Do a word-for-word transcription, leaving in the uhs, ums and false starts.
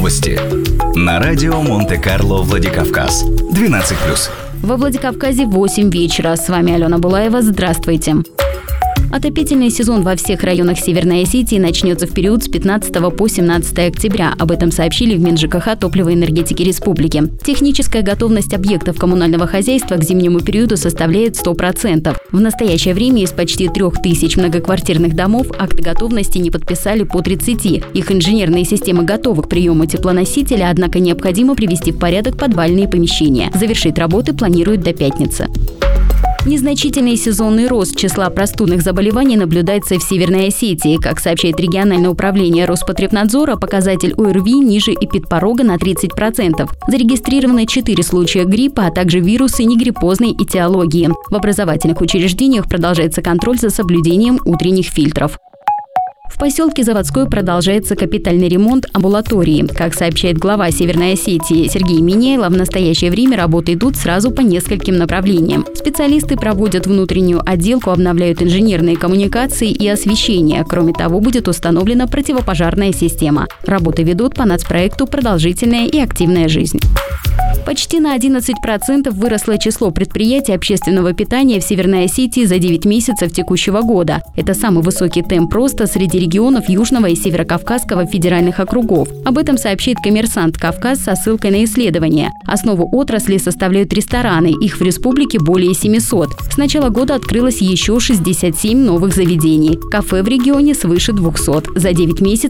Новости. На радио Монте-Карло Владикавказ. двенадцать плюс. Во Владикавказе восемь вечера. С вами Алена Булаева. Здравствуйте. Отопительный сезон во всех районах Северной Осетии начнется в период с пятнадцатого по семнадцатое октября. Об этом сообщили в МинЖКХ топлива и энергетики республики. Техническая готовность объектов коммунального хозяйства к зимнему периоду составляет сто процентов. В настоящее время из почти трех тысяч многоквартирных домов акты готовности не подписали по тридцати. Их инженерные системы готовы к приему теплоносителя, однако необходимо привести в порядок подвальные помещения. Завершить работы планируют до пятницы. Незначительный сезонный рост числа простудных заболеваний наблюдается в Северной Осетии. Как сообщает региональное управление Роспотребнадзора, показатель ОРВИ ниже эпидпорога на тридцать процентов. Зарегистрировано четыре случая гриппа, а также вирусы негриппозной этиологии. В образовательных учреждениях продолжается контроль за соблюдением утренних фильтров. В поселке Заводской продолжается капитальный ремонт амбулатории. Как сообщает глава Северной Осетии Сергей Миняйло, в настоящее время работы идут сразу по нескольким направлениям. Специалисты проводят внутреннюю отделку, обновляют инженерные коммуникации и освещение. Кроме того, будет установлена противопожарная система. Работы ведут по нацпроекту «Продолжительная и активная жизнь». Почти на одиннадцать процентов выросло число предприятий общественного питания в Северной Осетии за девять месяцев текущего года. Это самый высокий темп роста среди регионов Южного и Северокавказского федеральных округов. Об этом сообщает «Коммерсант Кавказ» со ссылкой на исследование. Основу отрасли составляют рестораны, их в республике более семисот. С начала года открылось еще шестьдесят семь новых заведений. Кафе в регионе свыше двухсот. За девять месяцев